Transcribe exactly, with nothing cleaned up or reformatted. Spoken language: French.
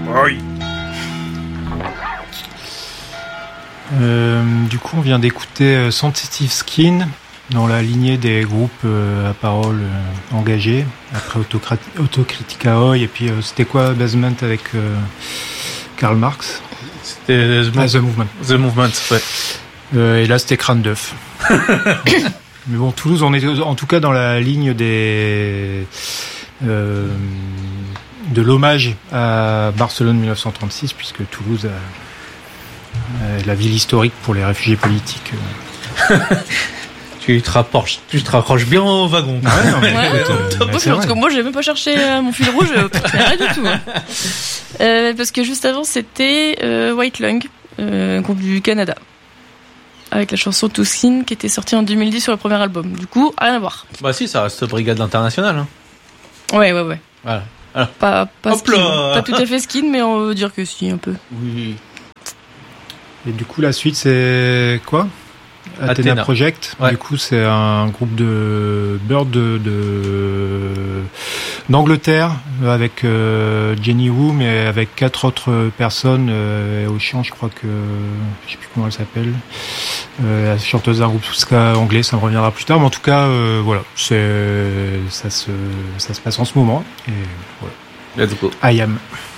Oui. Euh, du coup, on vient d'écouter euh, Sensitive Skin dans la lignée des groupes euh, à parole euh, engagés. Après Autocrat- Autocritica Oi, et puis euh, c'était quoi Basement avec euh, Karl Marx. C'était The, ah, The Movement. The Movement, ouais. Euh, et là, c'était Crâne d'œuf. Mais bon, Toulouse, on est en tout cas dans la ligne des euh, de l'hommage à Barcelone dix-neuf cent trente-six, puisque Toulouse a, a la ville historique pour les réfugiés politiques. Tu te rapproches, tu te raccroches bien au wagon. Ah ouais, non, mais, Ouais, écoute, euh, top, mais c'est parce vrai. que moi, j'ai même pas cherché euh, mon fil rouge, euh, rien du tout. Hein. Euh, parce que juste avant, c'était euh, White Lung, euh, groupe du Canada, avec la chanson Touskin qui était sortie en deux mille dix sur le premier album. Du coup, rien à voir. Bah si, ça reste Brigade Internationale. Hein. Ouais, ouais, ouais. Voilà. Alors. Pas, pas, Hop skin, là. pas tout à fait skin, mais on veut dire que si, un peu. Oui. Et du coup, la suite, c'est quoi ? Athena, Athena. Project. Ouais. Du coup, c'est un groupe de Bird de, de d'Angleterre avec euh, Jenny Wu, mais avec quatre autres personnes euh, au chant. Je crois que je sais plus comment elle s'appelle. Euh, la chanteuse d'un groupe ska anglais, ça me reviendra plus tard. Mais en tout cas, euh, voilà, c'est ça se ça se passe en ce moment. Et voilà. Let's go. I am.